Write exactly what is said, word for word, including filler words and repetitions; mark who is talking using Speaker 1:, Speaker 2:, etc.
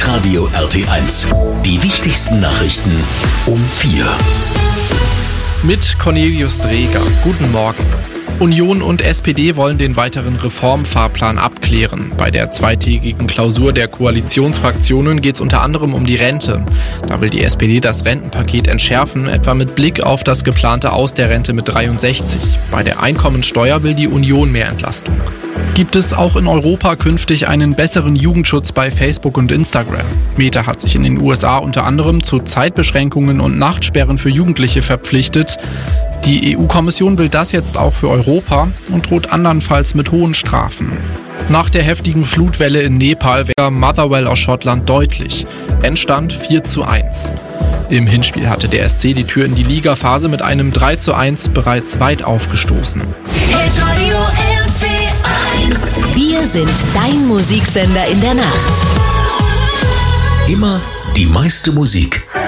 Speaker 1: Radio R T eins. Die wichtigsten Nachrichten um vier.
Speaker 2: Mit Cornelius Dreger. Guten Morgen. Union und S P D wollen den weiteren Reformfahrplan abklären. Bei der zweitägigen Klausur der Koalitionsfraktionen geht es unter anderem um die Rente. Da will die S P D das Rentenpaket entschärfen, etwa mit Blick auf das geplante Aus der Rente mit dreiundsechzig. Bei der Einkommensteuer will die Union mehr Entlastung. Gibt es auch in Europa künftig einen besseren Jugendschutz bei Facebook und Instagram? Meta hat sich in den U S A unter anderem zu Zeitbeschränkungen und Nachtsperren für Jugendliche verpflichtet. Die E U-Kommission will das jetzt auch für Europa und droht andernfalls mit hohen Strafen. Nach der heftigen Flutwelle in Nepal war Motherwell aus Schottland deutlich. Endstand vier zu eins. Im Hinspiel hatte der S C die Tür in die Ligaphase mit einem drei zu eins bereits weit aufgestoßen.
Speaker 3: Wir sind dein Musiksender in der Nacht.
Speaker 1: Immer die meiste Musik.